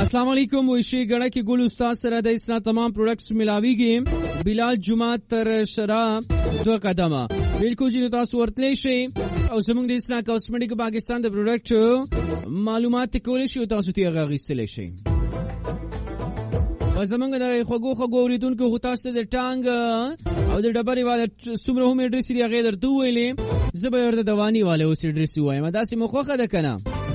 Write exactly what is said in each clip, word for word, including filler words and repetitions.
अस्सलाम वालेकुम। वैशी गड़ा की गुल उस्ताद सरा द इसना तमाम प्रोडक्ट्स मिलावीगी बिलाल जुमा तर शरा दो कदमा बिल्कुल जी तासु वर्तले शे او زمونږ د اسنا کاسمیټیک پاکستان د پروډکټ معلومات کولې شي تاسو ته غاغستل شي او زمونږ د خوګو خوګو اوریدونکو هوتاست د ټانګ او د ډبري والے څومره هم اډرس دی غیر درته ویلې زبر د دوانی والے اوس اډرس وایم دا سیمه خوخه ده کنه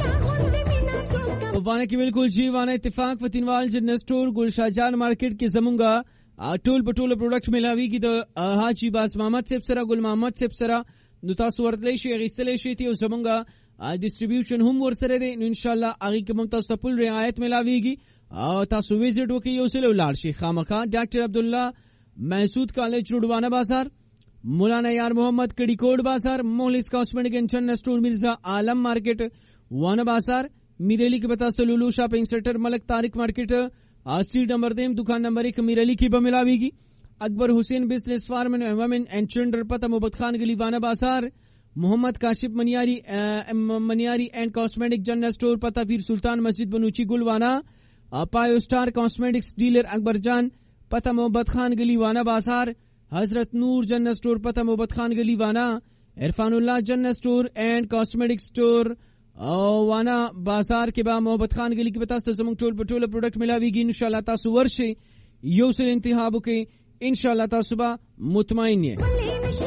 وبانه کې بالکل جی وانه اتفاق فتنوال جنرل سٹور گلشاه جان مارکیټ کې زمونږه ټول پټول پروډکټ ملاويږي د حاجی باس محمد صاحب سره ګل محمد صاحب سره نو تاسو ورتلې شي غیستلې شي ته زمونږه ډیسټریبیوشن هم ورسره دی نو ان شاء الله هغه کوم تاسو ته پول رعایت ملاويږي او تاسو ویزټ وکړئ یو سره ولار شي خامخا ډاکټر عبد الله محسود کالج روډوانه بازار مولانا یار محمد کډی کوډ بازار مولس کاسمیټک انټرنیشنل سٹور مرزا عالم مارکیٹ وانه بازار میرلی کې بتا ستو لولو شاپنگ سنٹر ملک طارق مارکیٹ اسٹریٹ نمبر دیم دکان نمبر ایک میرلی کی بملاویږي اکبر حسین بزنس فارم اینڈ وومن اینڈ چلڈرن پتہ محمد خان گلی وانه بازار محمد کاشف منیاری منیاری اینڈ کاسمیٹک جنرل سٹور پتہ پیر سلطان مسجد بنوچی گلوانا پایو سٹار کاسمیٹکس ڈیلر اکبر جان پتہ محمد خان گلی وانه بازار حضرت نور جنرل سٹور پتہ محمد خان گلی وانا عرفان اللہ جنرل سٹور اینڈ کاسمیٹک سٹور او وانا بازار کې با محمد خان گلی کې بتا تاسو زموږ ټول پټول پروډکټ ملاويږي ان شاء الله تاسو ورشي یو سر انتخاب وکړئ ان شاء الله تاسو به مطمئن یې